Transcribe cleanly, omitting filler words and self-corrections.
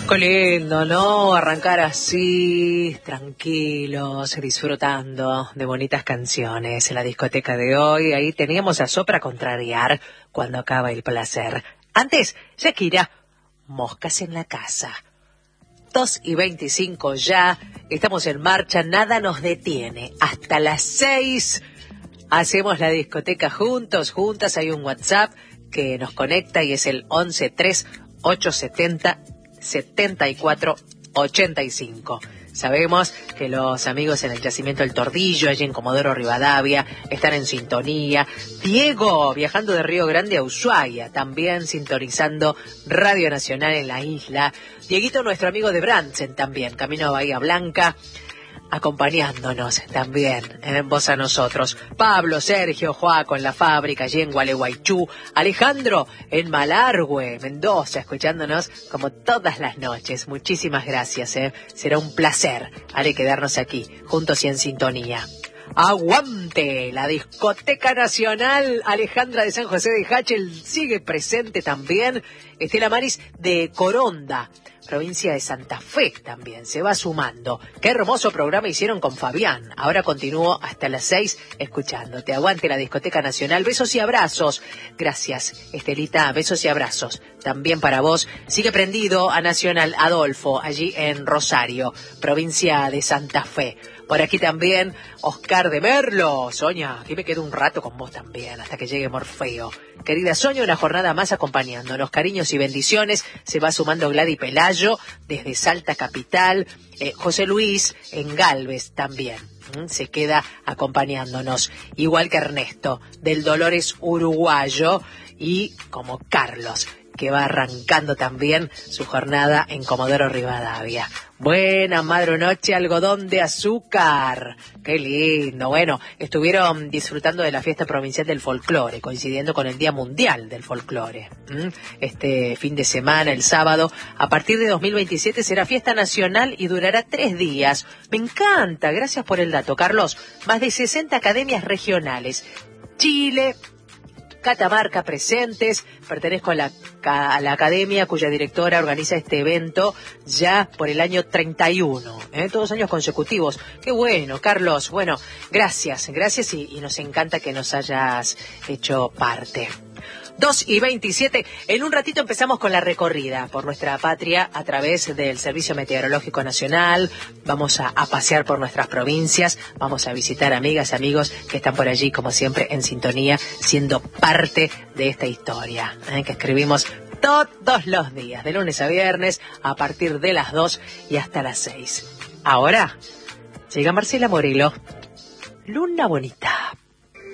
Qué lindo, ¿no? Arrancar así, tranquilos, disfrutando de bonitas canciones. En la discoteca de hoy, ahí teníamos a Sopra Contrariar, Cuando acaba el placer. Antes, Shakira, Moscas en la casa. 2:25 ya, estamos en marcha, nada nos detiene. Hasta las 6 hacemos la discoteca juntos, juntas. Hay un WhatsApp que nos conecta y es el 113870-7485. Sabemos que los amigos en el Yacimiento El Tordillo, allí en Comodoro Rivadavia, están en sintonía. Diego, viajando de Río Grande a Ushuaia, también sintonizando Radio Nacional en la isla. Dieguito, nuestro amigo de Brandsen, también, camino a Bahía Blanca, acompañándonos también en Voz a Nosotros. Pablo, Sergio, Joaco en la fábrica, allí en Gualeguaychú. Alejandro en Malargüe, Mendoza, escuchándonos como todas las noches. Muchísimas gracias, será un placer, quedarnos aquí, juntos y en sintonía. ¡Aguante! La Discoteca Nacional. Alejandra de San José de Hachel sigue presente también. Estela Maris de Coronda, provincia de Santa Fe, también se va sumando. Qué hermoso programa hicieron con Fabián. Ahora continúo hasta las 6 escuchándote. Aguante la Discoteca Nacional. Besos y abrazos. Gracias, Estelita. Besos y abrazos también para vos. Sigue prendido a Nacional Adolfo, allí en Rosario, provincia de Santa Fe. Por aquí también Oscar de Merlo. Sonia, aquí me quedo un rato con vos también, hasta que llegue Morfeo. Querida Sonia, una jornada más acompañándonos. Cariños y bendiciones. Se va sumando Gladys Pelayo desde Salta Capital. José Luis en Galvez también se queda acompañándonos. Igual que Ernesto del Dolores Uruguayo. Y como Carlos, que va arrancando también su jornada en Comodoro Rivadavia. Buena madre noche, algodón de azúcar. Qué lindo. Bueno, estuvieron disfrutando de la fiesta provincial del folclore, coincidiendo con el Día Mundial del Folclore. Este fin de semana, el sábado, a partir de 2027 será fiesta nacional y durará 3 días. Me encanta, gracias por el dato, Carlos. Más de 60 academias regionales. Chile, Catamarca presentes. Pertenezco a la academia cuya directora organiza este evento ya por el año 31, todos años consecutivos. Qué bueno, Carlos. Bueno, gracias y nos encanta que nos hayas hecho parte. 2:27, en un ratito empezamos con la recorrida por nuestra patria a través del Servicio Meteorológico Nacional. Vamos a pasear por nuestras provincias, vamos a visitar amigas, amigos que están por allí como siempre en sintonía, siendo parte de esta historia, que escribimos todos los días, de lunes a viernes, a partir de las 2 y hasta las 6. Ahora llega Marcela Morelo, Luna Bonita.